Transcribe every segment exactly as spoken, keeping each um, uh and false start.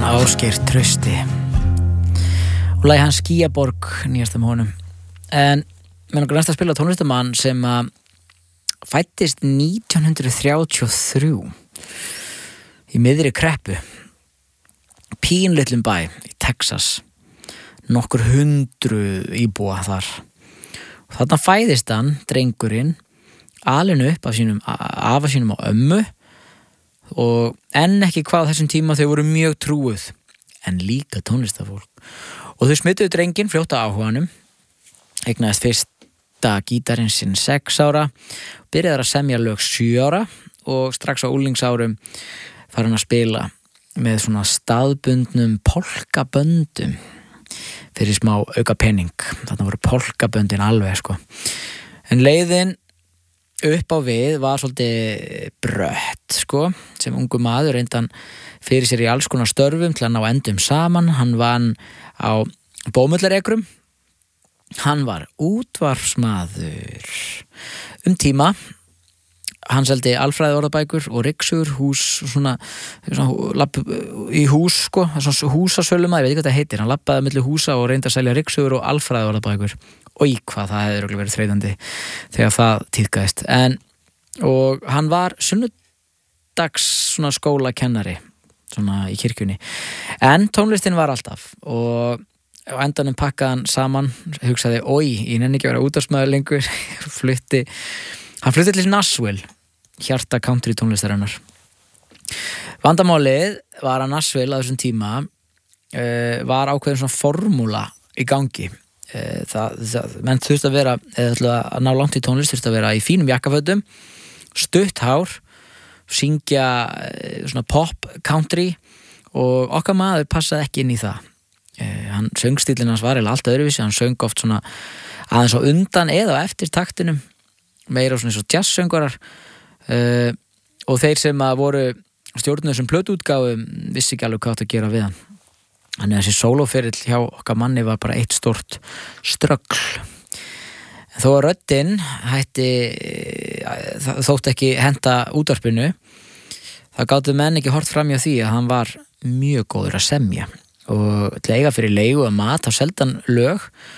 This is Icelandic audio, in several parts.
Ásgeir Trausti og lagi hans Skýjaborg nýjast um honum. En mér langar næst að spila tónlistamann sem að fæddist nítján hundruð þrjátíu og þrjú í miðri kreppu, pínlitlum bæ í Texas, nokkur hundruð íbúa þar. Og þarna fæðist hann, drengurinn, alinn upp af sínum, afa sínum á ömmu, og enn ekki hvað á þessum tíma þau voru mjög trúuð, en líka tónlistafólk. Og þau smituðu drenginn fljótt á áhuganum, eignaðist fyrsta gítarinn sinn sex ára, byrjaði að semja lög sjö ára og strax á úlingsárum fara hann að spila með svona staðbundnum polkaböndum fyrir smá auka pening. Þarna voru polkaböndin alveg, sko. En leiðin upp á við var svolítið brött, sko, sem ungu maður reyndan fyrir sér í alls konar störfum til að ná endum saman. Hann vann á bómullarekrum, hann var útvarpsmaður um tíma, hann seldi alfræði orðabækur og ryksugur, hús, svona, svona lapp, í hús, sko, svona húsasöluma, ég veit ekki hvað það heitir, hann lappaði milli húsa og reyndi að selja ryksugur og alfræði orðabækur. Og í hvað það hefði örugglega verið þreytandi þegar það tíðkaðist. En, og hann var sunnudags svona skólakennari svona í kirkjunni. En tónlistin var alltaf, og á endanum pakkaði hann saman, hugsaði, oj, ég nenni ekki að vera útvarpsmaður lengur, flutti, hann flutti til Nashville, hjarta country tónlistarinnar. Vandamálið var að Nashville á þessum tíma uh, var ákveðin svona formúla í gangi. Það, það, menn þurfti að vera eða að ná langt í tónlist, þurfti að vera í fínum jakkafötum, stutt hár, syngja svona pop, country, og okkar maður passaði ekki inn í það. eh, hann söngstílinn hans var eða allt öðruvísi, hann söng oft svona aðeins á undan eða á eftir taktinum, meira svona eins og jazzsöngarar, eh, og þeir sem að voru stjórnuð sem plötuútgáfu vissi ekki alveg hvað átt að gera við hann. Þannig að þessi sólóferill hjá okkar manni var bara eitt stort ströggl. Þó að röddin hætti, þótt ekki henta útvarpinu, það gátu menn ekki hort fram hjá því að hann var mjög góður að semja. Og til að eiga fyrir leigu og mat á seldan lög,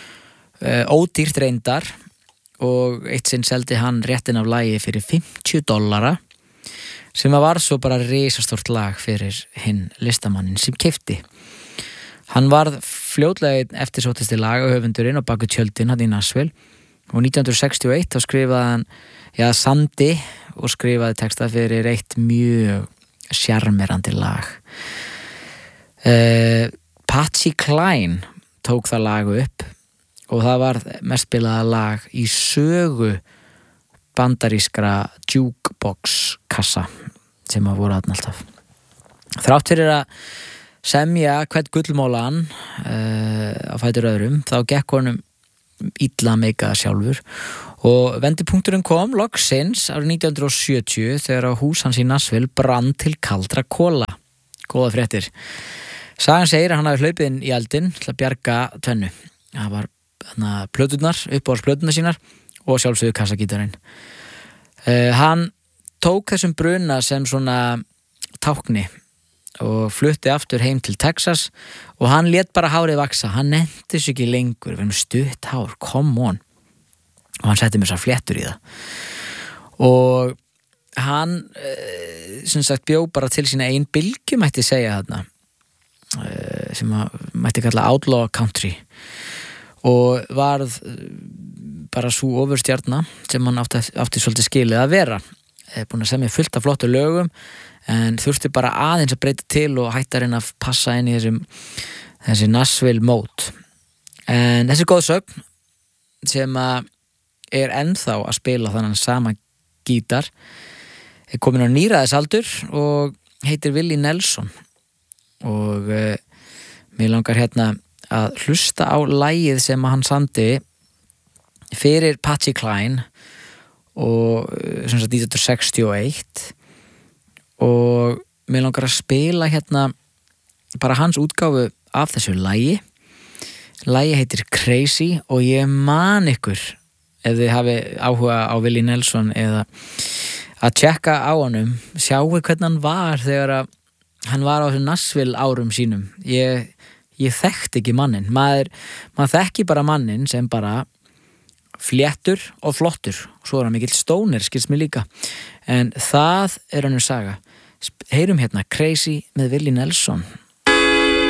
ódýrt reyndar, og eitt sinn seldi hann réttin af lagi fyrir fimmtíu dollara, sem var svo bara risastort lag fyrir hinn listamannin sem keypti. Hann varð fljótlega eftirsóttasti lagahöfundurinn á baku tjöldin hann í Nashville, og nítján hundruð sextíu og eitt þá skrifaði hann, já, samdi og skrifaði texta fyrir eitt mjög sjarmerandi lag. Uh, Patsy Cline tók það lag upp, og það var mest spilaða lag í sögu bandarískra jukebox kassa sem að voru þarna alltaf. Þrátt fyrir að semja hvern gullmólan uh, á fætur öðrum, þá gekk honum illa meika sjálfur, og vendipunkturinn kom loksins árið nítján hundruð sjötíu þegar að hús hans í Nashville brann til kaldra kola. Góða fréttir. Sagan segir að hann hafi hlaupið inn í eldinn til að bjarga tvennu. Það var hana, plöturnar, uppáhalds plöturnar sínar og sjálfsögðu kassagítarinn. Uh, hann tók þessum bruna sem svona tákni og flutti aftur heim til Texas, og hann lét bara hárið vaksa. Hann nennti sig ekki lengur, við erum stutt hár, come on, og hann setti mér svo fléttur í það. Og hann sem sagt bjó bara til sína ein bylgju, mætti segja þarna, sem að mætti kalla outlaw country, og varð bara svo ofurstjarna sem hann átti, átti svolítið skilið að vera. Búin að semja fullt af flottu lögum, en þurfti bara aðeins að breyta til og hætta að reyna að passa inn í þessum, þessi Nashville mót. En þessi góðsögn sem að er ennþá að spila þannig sama gítar er komin á níræðisaldur og heitir Willie Nelson, og uh, mér langar hérna að hlusta á lagið sem að hann samdi fyrir Patsy Cline og sem sagt nítján hundruð sextíu og eitt, og mér langar að spila hérna bara hans útgáfu af þessu lagi. Lagi heitir Crazy, og ég man ykkur ef þið hafi áhuga á Willie Nelson eða að tjekka á honum, sjáu hvernig hann var þegar að hann var á þessu Nashville árum sínum. Ég, ég þekkti ekki mannin. Maður, maður þekki bara mannin sem bara fléttur og flottur. Svo er hann mikill stónir, skilst mér líka. En það er önnur saga. Heyrum hérna Crazy með Willie Nelson.